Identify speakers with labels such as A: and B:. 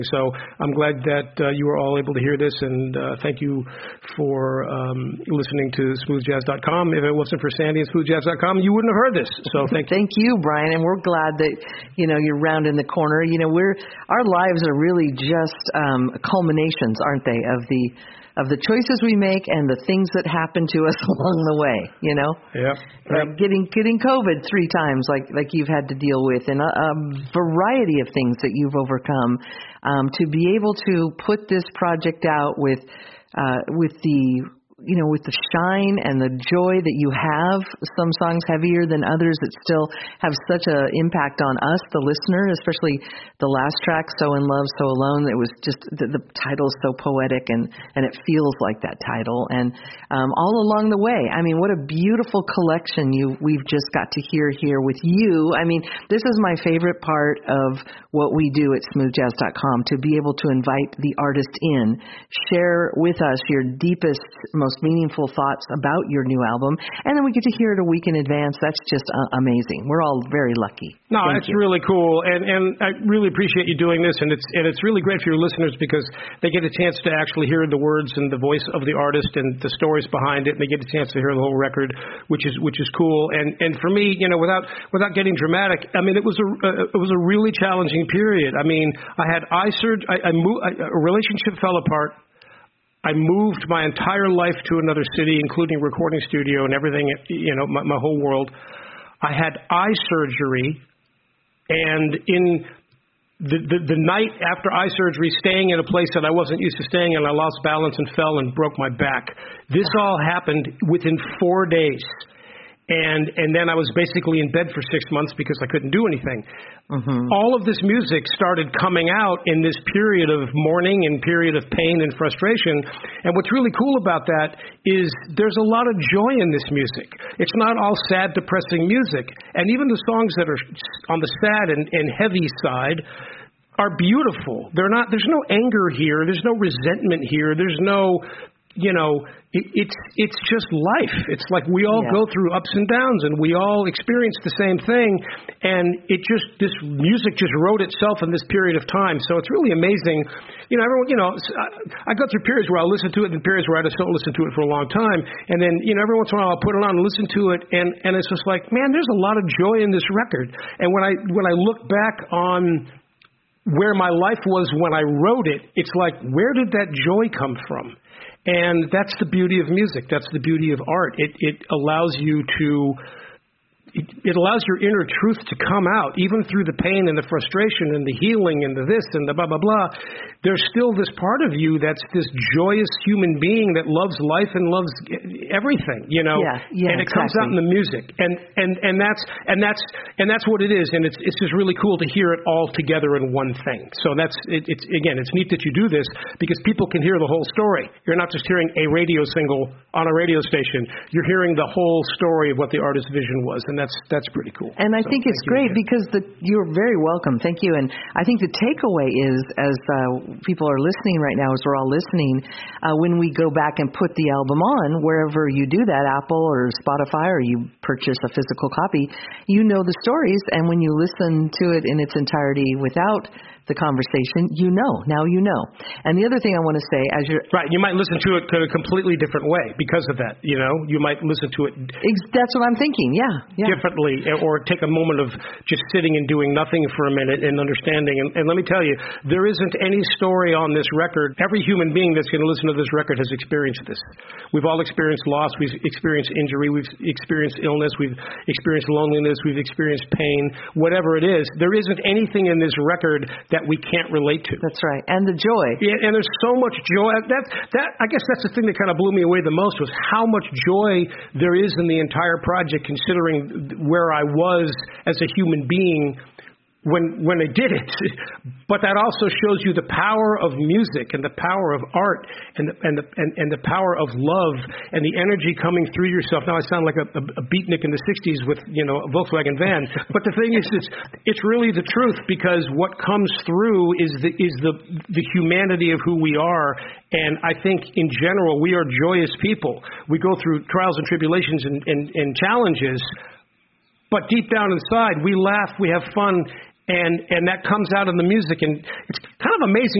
A: So I'm glad that you were all able to hear this, and thank you for listening to smoothjazz.com. If it wasn't for Sandy and smoothjazz.com, you wouldn't have heard this. So thank you.
B: Thank you, Brian, and we're glad that you're rounding the corner. Our lives are really just culminations, aren't they, of the choices we make and the things that happen to us along the way.
A: Yeah.
B: Like getting COVID 3 times, like you've had to deal with, and a variety of things that you've overcome. To be able to put this project out with the shine and the joy that you have, some songs heavier than others that still have such an impact on us, the listener, especially the last track, So in Love, So Alone. It was just, the title is so poetic and it feels like that title. And all along the way, what a beautiful collection we've just got to hear here with you. This is my favorite part of what we do at smoothjazz.com, to be able to invite the artist in, share with us your deepest, most meaningful thoughts about your new album, and then we get to hear it a week in advance. That's just amazing. We're all very lucky.
A: No, it's really cool, and I really appreciate you doing this, and it's really great for your listeners because they get a chance to actually hear the words and the voice of the artist and the stories behind it, and they get a chance to hear the whole record, which is cool. And for me, without getting dramatic, it was a really challenging period. I had eye surgery. A relationship fell apart. I moved my entire life to another city, including recording studio and everything, my whole world. I had eye surgery, and in the night after eye surgery, staying in a place that I wasn't used to staying in, I lost balance and fell and broke my back. This all happened within 4 days. And then I was basically in bed for 6 months because I couldn't do anything. Mm-hmm. All of this music started coming out in this period of mourning and period of pain and frustration. And what's really cool about that is there's a lot of joy in this music. It's not all sad, depressing music. And even the songs that are on the sad and heavy side are beautiful. There's no anger here. There's no resentment here. There's no... it's just life. It's like we all go through ups and downs, and we all experience the same thing. And this music just wrote itself in this period of time. So it's really amazing. I go through periods where I listen to it and periods where I just don't listen to it for a long time. And then, every once in a while I'll put it on and listen to it, and it's just like, man, there's a lot of joy in this record. And when I look back on where my life was when I wrote it, it's like, where did that joy come from? And that's the beauty of music. That's the beauty of art. It allows you to... It allows your inner truth to come out, even through the pain and the frustration and the healing and the this and the blah, blah, blah. There's still this part of you that's this joyous human being that loves life and loves everything,
B: Yeah,
A: and it comes out in the music. And that's what it is. And it's just really cool to hear it all together in one thing. So it's neat that you do this because people can hear the whole story. You're not just hearing a radio single on a radio station. You're hearing the whole story of what the artist's vision was. And that's pretty cool.
B: And I think it's great because you're very welcome. Thank you. And I think the takeaway is, as people are listening right now, as we're all listening, when we go back and put the album on, wherever you do that, Apple or Spotify, or you purchase a physical copy, you know the stories. And when you listen to it in its entirety without the conversation, now you know. And the other thing I want to say, as you're...
A: Right, you might listen to it in a completely different way because of that, You might listen to it...
B: That's what I'm thinking, yeah.
A: Differently, or take a moment of just sitting and doing nothing for a minute and understanding. And let me tell you, there isn't any story on this record. Every human being that's going to listen to this record has experienced this. We've all experienced loss. We've experienced injury. We've experienced illness. We've experienced loneliness. We've experienced pain. Whatever it is, there isn't anything in this record that we can't relate to.
B: That's right. And the joy.
A: Yeah, and there's so much joy. I guess that's the thing that kind of blew me away the most, was how much joy there is in the entire project, considering where I was as a human being when I did it. But that also shows you the power of music and the power of art and the power of love and the energy coming through yourself. Now I sound like a beatnik in the 60s with, a Volkswagen van. But the thing is, it's really the truth, because what comes through is the humanity of who we are. And I think in general, we are joyous people. We go through trials and tribulations and challenges, but deep down inside, we laugh, we have fun, and that comes out in the music, and it's kind of amazing